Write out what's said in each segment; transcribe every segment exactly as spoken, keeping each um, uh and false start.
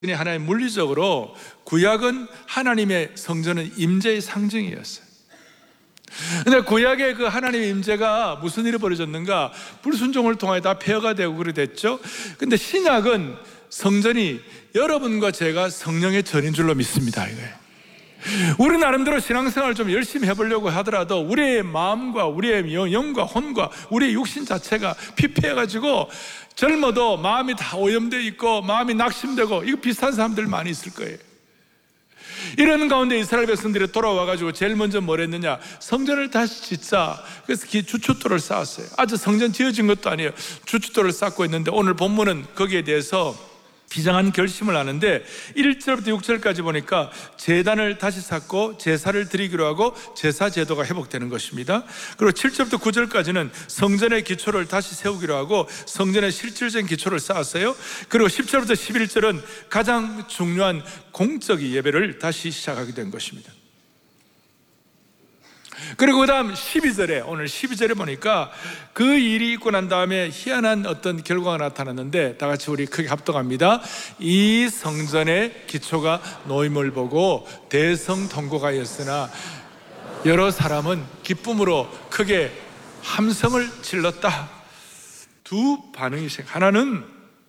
하나님 물리적으로 구약은 하나님의 성전은 임재의 상징이었어요. 근데 구약의 그 하나님의 임재가 무슨 일이 벌어졌는가? 불순종을 통해 다 폐허가 되고 그래 됐죠. 근데 신약은 성전이 여러분과 제가 성령의 전인 줄로 믿습니다. 이거예요. 우리 나름대로 신앙생활을 좀 열심히 해보려고 하더라도 우리의 마음과 우리의 영과 혼과 우리의 육신 자체가 피폐해가지고 젊어도 마음이 다 오염되어 있고 마음이 낙심되고 이거 비슷한 사람들 많이 있을 거예요. 이런 가운데 이스라엘 백성들이 돌아와가지고 제일 먼저 뭘 했느냐? 성전을 다시 짓자. 그래서 주춧돌을 쌓았어요. 아주 성전 지어진 것도 아니에요. 주춧돌을 쌓고 있는데 오늘 본문은 거기에 대해서 비장한 결심을 하는데 일 절부터 육 절까지 보니까 제단을 다시 쌓고 제사를 드리기로 하고 제사 제도가 회복되는 것입니다. 그리고 칠 절부터 구 절까지는 성전의 기초를 다시 세우기로 하고 성전의 실질적인 기초를 쌓았어요. 그리고 십 절부터 십일 절은 가장 중요한 공적 예배를 다시 시작하게 된 것입니다. 그리고 그 다음 십이 절에 오늘 십이 절에 보니까 그 일이 있고 난 다음에 희한한 어떤 결과가 나타났는데 다 같이 우리 크게 합동합니다. 이 성전의 기초가 놓임을 보고 대성통곡하였으나 여러 사람은 기쁨으로 크게 함성을 질렀다. 두 반응이 생겨. 하나는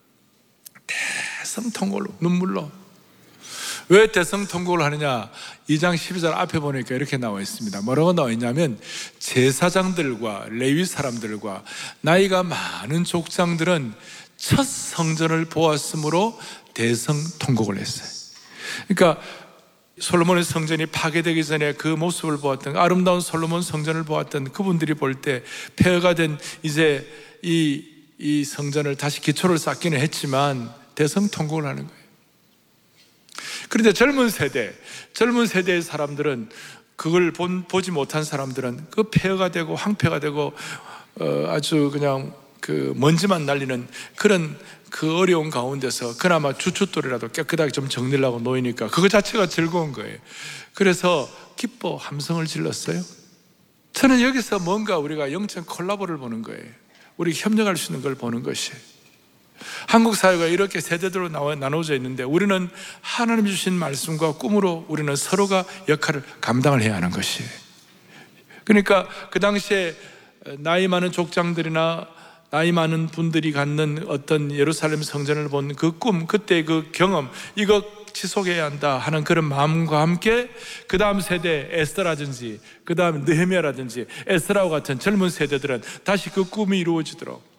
대성통곡으로 눈물로. 왜 대성통곡을 하느냐? 이 장 십이 절 앞에 보니까 이렇게 나와 있습니다. 뭐라고 나와 있냐면 제사장들과 레위 사람들과 나이가 많은 족장들은 첫 성전을 보았으므로 대성통곡을 했어요. 그러니까 솔로몬의 성전이 파괴되기 전에 그 모습을 보았던 아름다운 솔로몬 성전을 보았던 그분들이 볼 때 폐허가 된 이제 이, 이 성전을 다시 기초를 쌓기는 했지만 대성통곡을 하는 거예요. 그런데 젊은 세대, 젊은 세대의 사람들은 그걸 본, 보지 못한 사람들은 그 폐허가 되고 황폐가 되고 어, 아주 그냥 그 먼지만 날리는 그런 그 어려운 가운데서 그나마 주춧돌이라도 깨끗하게 좀 정리를 하고 놓이니까 그거 자체가 즐거운 거예요. 그래서 기뻐 함성을 질렀어요. 저는 여기서 뭔가 우리가 영적 콜라보를 보는 거예요. 우리 협력할 수 있는 걸 보는 것이에요. 한국 사회가 이렇게 세대들로 나눠져 있는데 우리는 하나님이 주신 말씀과 꿈으로 우리는 서로가 역할을 감당을 해야 하는 것이에요. 그러니까 그 당시에 나이 많은 족장들이나 나이 많은 분들이 갖는 어떤 예루살렘 성전을 본 그 꿈, 그때 그 경험, 이거 지속해야 한다 하는 그런 마음과 함께 그 다음 세대 에스더라든지 그 다음 느헤미야라든지 에스라와 같은 젊은 세대들은 다시 그 꿈이 이루어지도록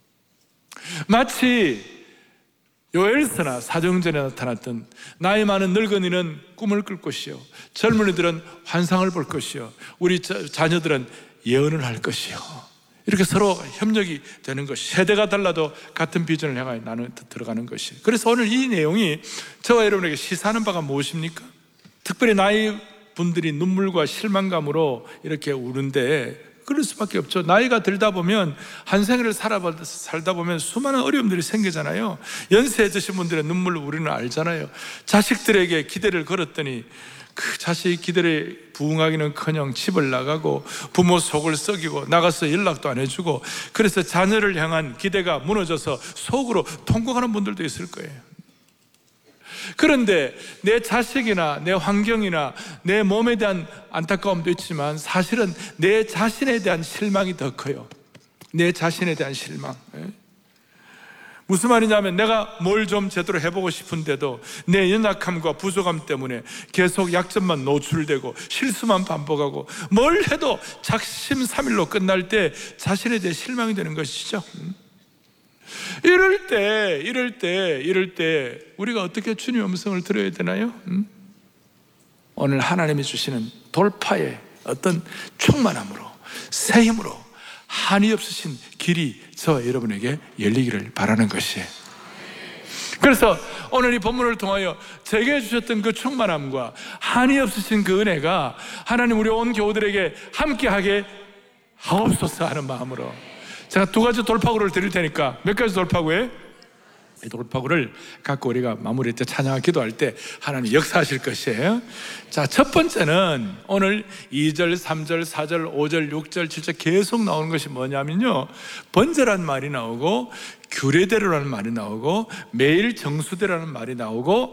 마치 요엘서나 사정전에 나타났던 나이 많은 늙은이는 꿈을 꿀 것이요 젊은이들은 환상을 볼 것이요 우리 자녀들은 예언을 할 것이요 이렇게 서로 협력이 되는 것이 세대가 달라도 같은 비전을 향하여 나는 들어가는 것이. 그래서 오늘 이 내용이 저와 여러분에게 시사하는 바가 무엇입니까? 특별히 나이 분들이 눈물과 실망감으로 이렇게 우는데 그럴 수밖에 없죠. 나이가 들다 보면 한 생을 살아, 살다 보면 수많은 어려움들이 생기잖아요. 연세 드신 분들의 눈물을 우리는 알잖아요. 자식들에게 기대를 걸었더니 그 자식이 기대를 부응하기는커녕 집을 나가고 부모 속을 썩이고 나가서 연락도 안 해주고 그래서 자녀를 향한 기대가 무너져서 속으로 통곡하는 분들도 있을 거예요. 그런데 내 자식이나 내 환경이나 내 몸에 대한 안타까움도 있지만 사실은 내 자신에 대한 실망이 더 커요. 내 자신에 대한 실망. 무슨 말이냐면 내가 뭘 좀 제대로 해보고 싶은데도 내 연약함과 부족함 때문에 계속 약점만 노출되고 실수만 반복하고 뭘 해도 작심삼일로 끝날 때 자신에 대해 실망이 되는 것이죠. 이럴 때, 이럴 때, 이럴 때 우리가 어떻게 주님의 음성을 들어야 되나요? 음? 오늘 하나님이 주시는 돌파의 어떤 충만함으로 새 힘으로 한이 없으신 길이 저 여러분에게 열리기를 바라는 것이에요. 그래서 오늘 이 본문을 통하여 제게 주셨던 그 충만함과 한이 없으신 그 은혜가 하나님 우리 온 교우들에게 함께하게 하옵소서 하는 마음으로 제가 두 가지 돌파구를 드릴 테니까 몇 가지 돌파구에? 이 돌파구를 갖고 우리가 마무리 때 찬양과 기도할 때 하나님 역사하실 것이에요. 자, 첫 번째는 오늘 이 절, 삼 절, 사 절, 오 절, 육 절, 칠 절 계속 나오는 것이 뭐냐면요, 번제란 말이 나오고 규례대로라는 말이 나오고 매일 정수대라는 말이 나오고